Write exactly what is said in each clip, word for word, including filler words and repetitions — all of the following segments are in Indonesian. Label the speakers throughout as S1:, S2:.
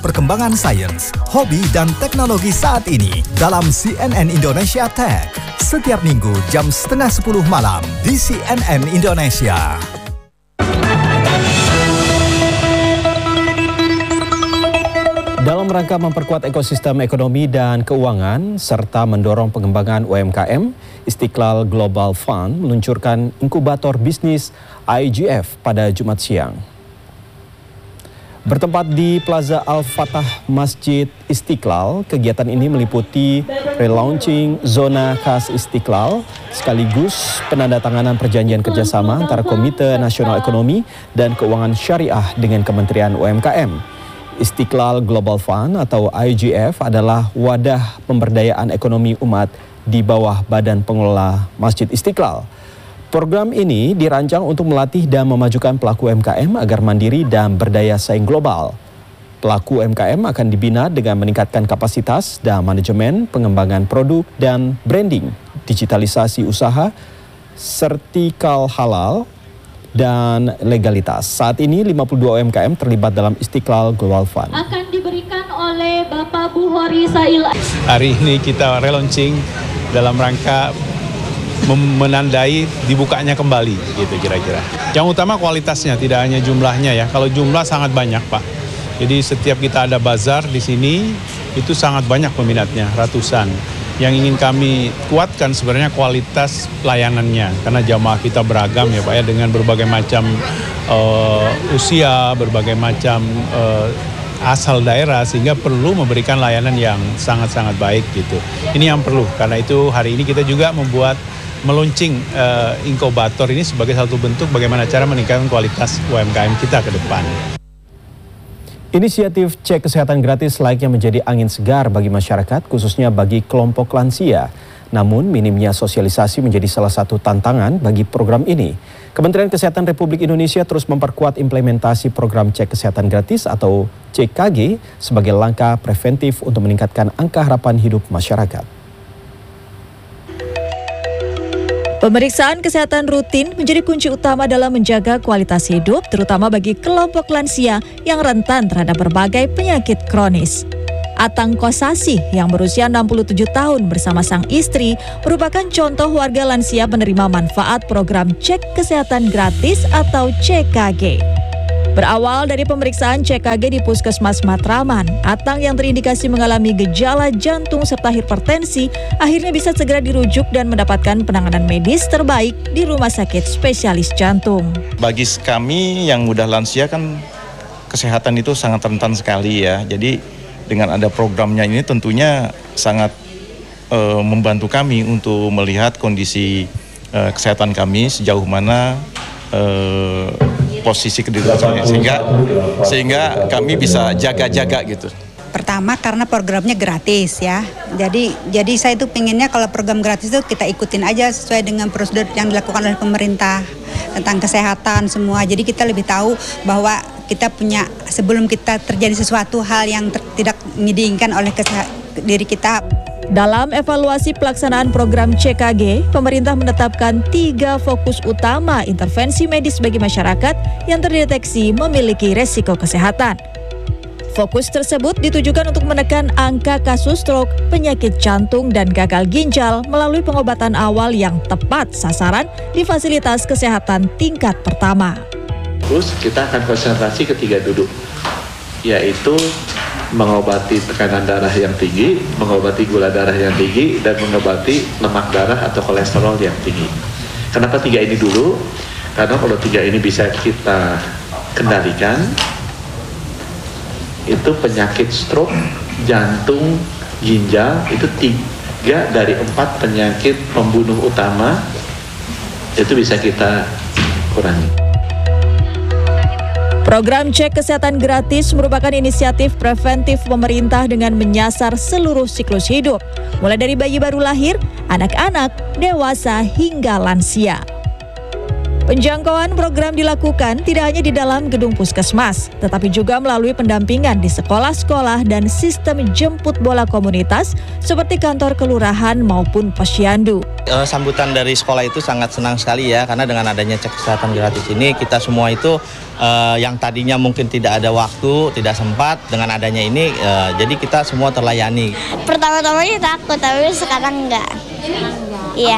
S1: Perkembangan sains, hobi, dan teknologi saat ini dalam C N N Indonesia Tech. Setiap minggu jam setengah sepuluh malam di C N N Indonesia.
S2: Dalam rangka memperkuat ekosistem ekonomi dan keuangan, serta mendorong pengembangan U M K M, Istiqlal Global Fund meluncurkan inkubator bisnis I G F pada Jumat siang. Bertempat di Plaza Al-Fatah Masjid Istiqlal, kegiatan ini meliputi relaunching zona khas Istiqlal sekaligus penandatanganan perjanjian kerjasama antara Komite Nasional Ekonomi dan Keuangan Syariah dengan Kementerian U M K M. Istiqlal Global Fund atau I G F adalah wadah pemberdayaan ekonomi umat di bawah Badan Pengelola Masjid Istiqlal. Program ini dirancang untuk melatih dan memajukan pelaku U M K M agar mandiri dan berdaya saing global. Pelaku U M K M akan dibina dengan meningkatkan kapasitas dan manajemen, pengembangan produk dan branding, digitalisasi usaha, sertikal halal, dan legalitas. Saat ini lima puluh dua U M K M terlibat dalam Istiqlal Global Fund.
S3: Akan diberikan oleh Bapak Buhori Sail.
S4: Hari ini kita relaunching dalam rangka menandai dibukanya kembali, gitu kira-kira. Yang utama kualitasnya, tidak hanya jumlahnya ya. Kalau jumlah sangat banyak, Pak. Jadi setiap kita ada bazar di sini, itu sangat banyak peminatnya, ratusan. Yang ingin kami kuatkan sebenarnya kualitas layanannya, karena jamaah kita beragam ya Pak ya, dengan berbagai macam uh, usia, berbagai macam uh, asal daerah, sehingga perlu memberikan layanan yang sangat-sangat baik gitu. Ini yang perlu, karena itu hari ini kita juga membuat meluncing uh, inkubator ini sebagai satu bentuk bagaimana cara meningkatkan kualitas U M K M kita ke depan.
S2: Inisiatif cek kesehatan gratis layaknya menjadi angin segar bagi masyarakat, khususnya bagi kelompok lansia. Namun, minimnya sosialisasi menjadi salah satu tantangan bagi program ini. Kementerian Kesehatan Republik Indonesia terus memperkuat implementasi program cek kesehatan gratis atau C K G sebagai langkah preventif untuk meningkatkan angka harapan hidup masyarakat.
S5: Pemeriksaan kesehatan rutin menjadi kunci utama dalam menjaga kualitas hidup, terutama bagi kelompok lansia yang rentan terhadap berbagai penyakit kronis. Atang Kosasi yang berusia enam puluh tujuh tahun bersama sang istri merupakan contoh warga lansia penerima manfaat program cek kesehatan gratis atau C K G. Berawal dari pemeriksaan C K G di Puskesmas Matraman, Atang yang terindikasi mengalami gejala jantung serta hipertensi akhirnya bisa segera dirujuk dan mendapatkan penanganan medis terbaik di rumah sakit spesialis jantung.
S6: Bagi kami yang mudah lansia kan kesehatan itu sangat rentan sekali ya. Jadi dengan ada programnya ini tentunya sangat uh, membantu kami untuk melihat kondisi uh, kesehatan kami sejauh mana uh, posisi kedudukannya, sehingga sehingga kami bisa jaga-jaga gitu.
S7: Pertama karena programnya gratis ya, jadi jadi saya itu pengennya kalau program gratis itu kita ikutin aja sesuai dengan prosedur yang dilakukan oleh pemerintah tentang kesehatan semua. Jadi kita lebih tahu bahwa kita punya, sebelum kita terjadi sesuatu hal yang ter, tidak diinginkan oleh diri kita.
S5: Dalam evaluasi pelaksanaan program C K G, pemerintah menetapkan tiga fokus utama intervensi medis bagi masyarakat yang terdeteksi memiliki resiko kesehatan. Fokus tersebut ditujukan untuk menekan angka kasus stroke, penyakit jantung, dan gagal ginjal melalui pengobatan awal yang tepat sasaran di fasilitas kesehatan tingkat pertama.
S8: Terus kita akan konsentrasi ke tiga duduk, yaitu mengobati tekanan darah yang tinggi, mengobati gula darah yang tinggi, dan mengobati lemak darah atau kolesterol yang tinggi. Kenapa tiga ini dulu? Karena kalau tiga ini bisa kita kendalikan, itu penyakit stroke, jantung, ginjal, itu tiga dari empat penyakit pembunuh utama, itu bisa kita kurangi.
S5: Program cek kesehatan gratis merupakan inisiatif preventif pemerintah dengan menyasar seluruh siklus hidup, mulai dari bayi baru lahir, anak-anak, dewasa, hingga lansia. Penjangkauan program dilakukan tidak hanya di dalam gedung puskesmas, tetapi juga melalui pendampingan di sekolah-sekolah dan sistem jemput bola komunitas seperti kantor kelurahan maupun posyandu.
S9: E, sambutan dari sekolah itu sangat senang sekali ya, karena dengan adanya cek kesehatan gratis ini kita semua itu e, yang tadinya mungkin tidak ada waktu, tidak sempat, dengan adanya ini e, jadi kita semua terlayani.
S10: Pertama-tamanya takut, tapi sekarang enggak. Iya.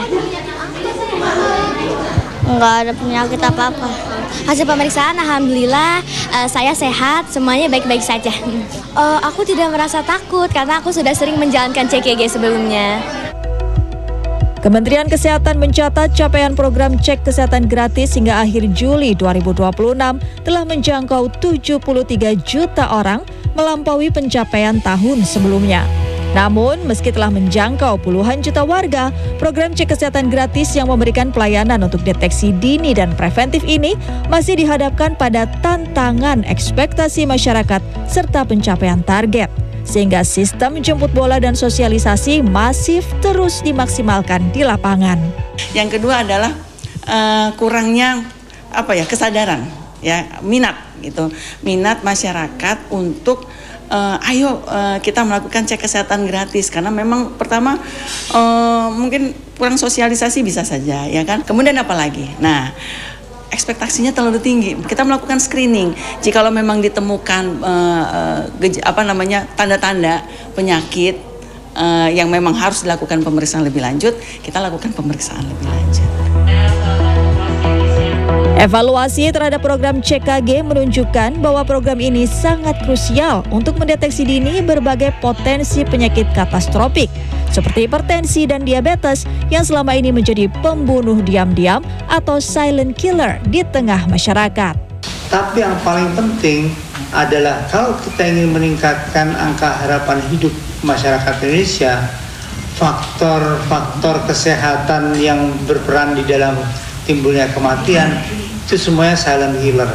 S10: Enggak ada penyakit apa-apa.
S11: Hasil pemeriksaan alhamdulillah uh, saya sehat, semuanya baik-baik saja. Uh, aku tidak merasa takut karena aku sudah sering menjalankan C K G sebelumnya.
S5: Kementerian Kesehatan mencatat capaian program cek kesehatan gratis hingga akhir Juli dua ribu dua puluh enam telah menjangkau tujuh puluh tiga juta orang, melampaui pencapaian tahun sebelumnya. Namun, meski telah menjangkau puluhan juta warga, program cek kesehatan gratis yang memberikan pelayanan untuk deteksi dini dan preventif ini masih dihadapkan pada tantangan ekspektasi masyarakat serta pencapaian target. Sehingga sistem jemput bola dan sosialisasi masif terus dimaksimalkan di lapangan.
S12: Yang kedua adalah uh, kurangnya apa ya kesadaran, ya minat gitu, minat masyarakat untuk Uh, ayo uh, kita melakukan cek kesehatan gratis, karena memang pertama uh, mungkin kurang sosialisasi bisa saja ya kan. Kemudian apa lagi? Nah, ekspektasinya terlalu tinggi. Kita melakukan screening. Jikalau memang ditemukan uh, uh, geja, apa namanya tanda-tanda penyakit uh, yang memang harus dilakukan pemeriksaan lebih lanjut, kita lakukan pemeriksaan lebih lanjut.
S5: Evaluasi terhadap program C K G menunjukkan bahwa program ini sangat krusial untuk mendeteksi dini berbagai potensi penyakit katastropik seperti hipertensi dan diabetes yang selama ini menjadi pembunuh diam-diam atau silent killer di tengah masyarakat.
S13: Tapi yang paling penting adalah kalau kita ingin meningkatkan angka harapan hidup masyarakat Indonesia, faktor-faktor kesehatan yang berperan di dalam timbulnya kematian itu semuanya silent killer,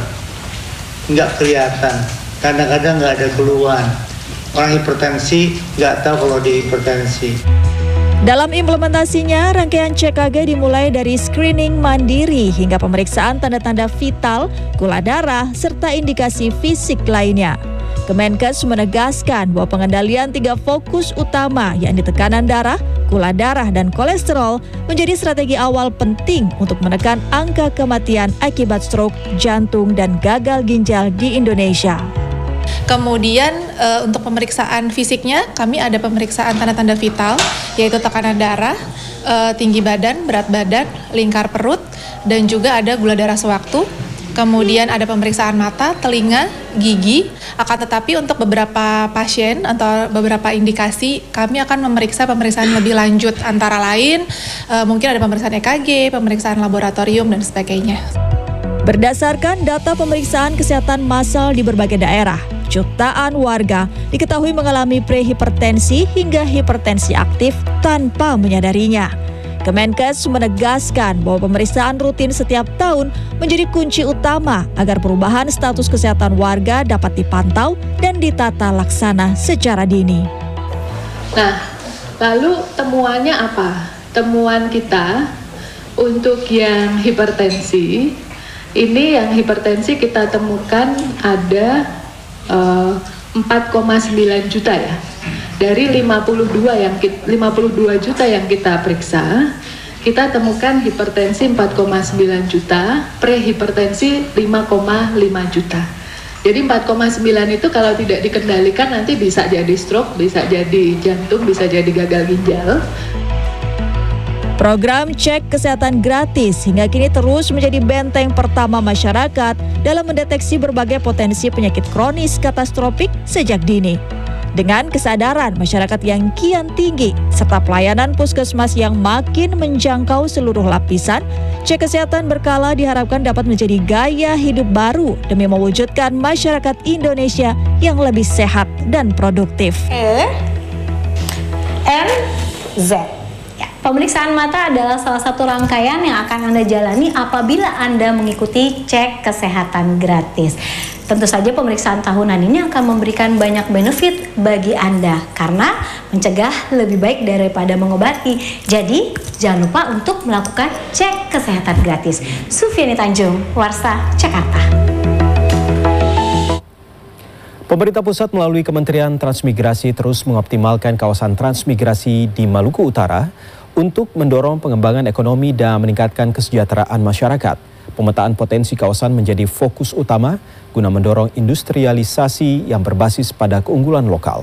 S13: nggak kelihatan, kadang-kadang nggak ada keluhan. Orang hipertensi nggak tahu kalau dia hipertensi.
S5: Dalam implementasinya, rangkaian C K G dimulai dari screening mandiri hingga pemeriksaan tanda-tanda vital, gula darah, serta indikasi fisik lainnya. Kemenkes menegaskan bahwa pengendalian tiga fokus utama, yakni tekanan darah, gula darah, dan kolesterol menjadi strategi awal penting untuk menekan angka kematian akibat stroke, jantung, dan gagal ginjal di Indonesia.
S14: Kemudian e, untuk pemeriksaan fisiknya, kami ada pemeriksaan tanda-tanda vital, yaitu tekanan darah, e, tinggi badan, berat badan, lingkar perut, dan juga ada gula darah sewaktu. Kemudian ada pemeriksaan mata, telinga, gigi. Akan tetapi untuk beberapa pasien atau beberapa indikasi, kami akan memeriksa pemeriksaan lebih lanjut, antara lain e, mungkin ada pemeriksaan E K G, pemeriksaan laboratorium, dan sebagainya.
S5: Berdasarkan data pemeriksaan kesehatan massal di berbagai daerah, jutaan warga diketahui mengalami prehipertensi hingga hipertensi aktif tanpa menyadarinya. Kemenkes menegaskan bahwa pemeriksaan rutin setiap tahun menjadi kunci utama agar perubahan status kesehatan warga dapat dipantau dan ditata laksana secara dini.
S15: Nah, lalu temuannya apa? Temuan kita untuk yang hipertensi, ini yang hipertensi kita temukan ada uh, empat koma sembilan juta ya. Dari lima puluh dua yang lima puluh dua juta yang kita periksa, kita temukan hipertensi empat koma sembilan juta, prehipertensi lima koma lima juta. Jadi empat koma sembilan itu kalau tidak dikendalikan nanti bisa jadi stroke, bisa jadi jantung, bisa jadi gagal ginjal.
S5: Program cek kesehatan gratis hingga kini terus menjadi benteng pertama masyarakat dalam mendeteksi berbagai potensi penyakit kronis katastropik sejak dini. Dengan kesadaran masyarakat yang kian tinggi serta pelayanan puskesmas yang makin menjangkau seluruh lapisan, cek kesehatan berkala diharapkan dapat menjadi gaya hidup baru demi mewujudkan masyarakat Indonesia yang lebih sehat dan produktif.
S11: E N Z. Pemeriksaan mata adalah salah satu rangkaian yang akan Anda jalani apabila Anda mengikuti cek kesehatan gratis.
S16: Tentu saja pemeriksaan tahunan ini akan memberikan banyak benefit bagi Anda karena mencegah lebih baik daripada mengobati. Jadi, jangan lupa untuk melakukan cek kesehatan gratis. Sufiani Tanjung, Warsa, Jakarta.
S2: Pemerintah pusat melalui Kementerian Transmigrasi terus mengoptimalkan kawasan transmigrasi di Maluku Utara untuk mendorong pengembangan ekonomi dan meningkatkan kesejahteraan masyarakat. Pemetaan potensi kawasan menjadi fokus utama guna mendorong industrialisasi yang berbasis pada keunggulan lokal.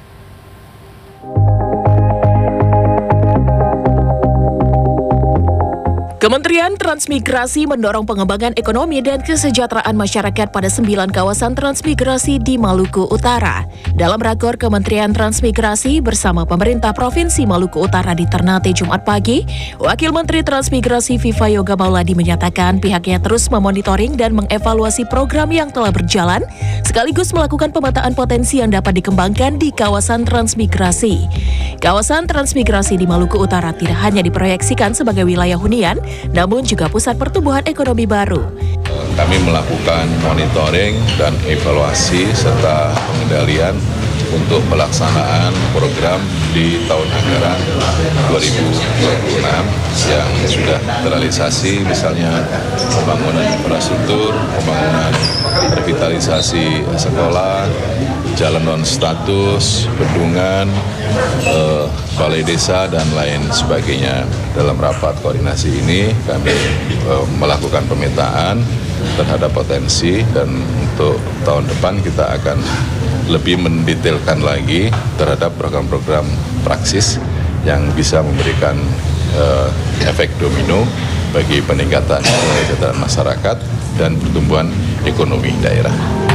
S17: Kementerian Transmigrasi mendorong pengembangan ekonomi dan kesejahteraan masyarakat pada sembilan kawasan transmigrasi di Maluku Utara. Dalam rakor Kementerian Transmigrasi bersama pemerintah Provinsi Maluku Utara di Ternate Jumat pagi, Wakil Menteri Transmigrasi Viva Yoga Mauladi menyatakan pihaknya terus memonitoring dan mengevaluasi program yang telah berjalan, sekaligus melakukan pemetaan potensi yang dapat dikembangkan di kawasan transmigrasi. Kawasan transmigrasi di Maluku Utara tidak hanya diproyeksikan sebagai wilayah hunian, namun juga pusat pertumbuhan ekonomi baru.
S18: Kami melakukan monitoring dan evaluasi serta pengendalian untuk pelaksanaan program di tahun anggaran dua ribu dua puluh enam yang sudah terrealisasi, misalnya pembangunan infrastruktur, pembangunan revitalisasi sekolah, jalan non status, bendungan, eh, balai desa, dan lain sebagainya. Dalam rapat koordinasi ini kami eh, melakukan pemetaan terhadap potensi, dan untuk tahun depan kita akan lebih mendetailkan lagi terhadap program-program praksis yang bisa memberikan uh, efek domino bagi peningkatan kesejahteraan masyarakat dan pertumbuhan ekonomi daerah.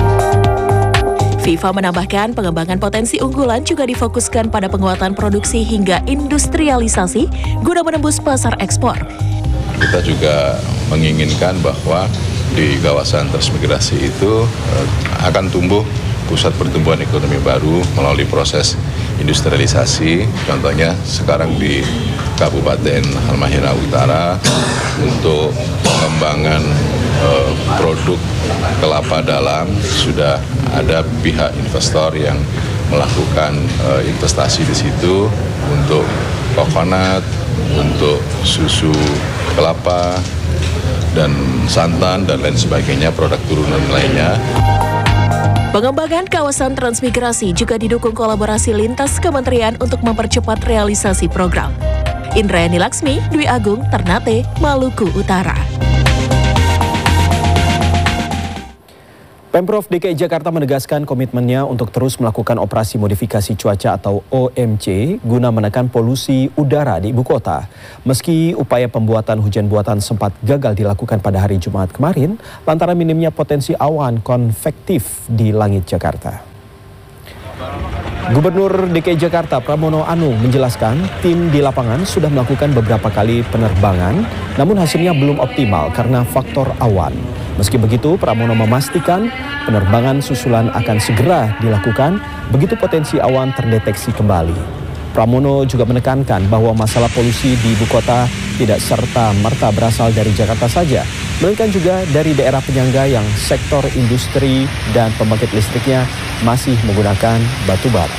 S17: Viva menambahkan pengembangan potensi unggulan juga difokuskan pada penguatan produksi hingga industrialisasi guna menembus pasar ekspor.
S18: Kita juga menginginkan bahwa di kawasan transmigrasi itu uh, akan tumbuh pusat pertumbuhan ekonomi baru melalui proses industrialisasi. Contohnya sekarang di Kabupaten Halmahera Utara untuk pengembangan eh, produk kelapa dalam sudah ada pihak investor yang melakukan eh, investasi di situ untuk kokonat, untuk susu kelapa dan santan dan lain sebagainya, produk turunan lainnya.
S17: Pengembangan kawasan transmigrasi juga didukung kolaborasi lintas kementerian untuk mempercepat realisasi program. Indrayani Laksmi, Dwi Agung, Ternate, Maluku Utara.
S2: Pemprov D K I Jakarta menegaskan komitmennya untuk terus melakukan operasi modifikasi cuaca atau O M C guna menekan polusi udara di ibu kota. Meski upaya pembuatan hujan buatan sempat gagal dilakukan pada hari Jumat kemarin, lantaran minimnya potensi awan konvektif di langit Jakarta. Gubernur D K I Jakarta Pramono Anung menjelaskan tim di lapangan sudah melakukan beberapa kali penerbangan, namun hasilnya belum optimal karena faktor awan. Meski begitu, Pramono memastikan penerbangan susulan akan segera dilakukan begitu potensi awan terdeteksi kembali. Pramono juga menekankan bahwa masalah polusi di ibu kota tidak serta-merta berasal dari Jakarta saja, melainkan juga dari daerah penyangga yang sektor industri dan pembangkit listriknya masih menggunakan batu bara.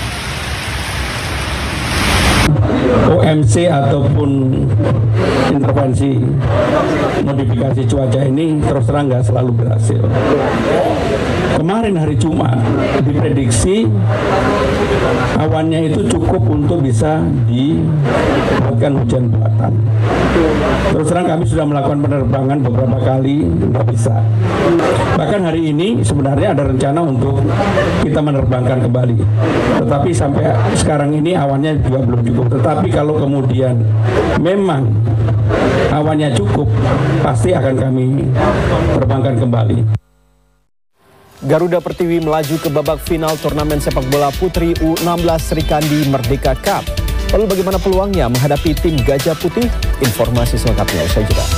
S19: O M C ataupun intervensi modifikasi cuaca ini terus terang nggak selalu berhasil. Kemarin hari Jumat diprediksi awannya itu cukup untuk bisa dibuatkan hujan buatan. Terus terang kami sudah melakukan penerbangan beberapa kali, nggak bisa. Bahkan hari ini sebenarnya ada rencana untuk kita menerbangkan kembali. Tetapi sampai sekarang ini awannya juga belum cukup. Tetapi kalau kemudian memang awannya cukup, pasti akan kami terbangkan kembali.
S2: Garuda Pertiwi melaju ke babak final turnamen sepak bola putri U enam belas Sri Kandi Merdeka Cup. Lalu bagaimana peluangnya menghadapi tim Gajah Putih? Informasi selengkapnya usai jeda.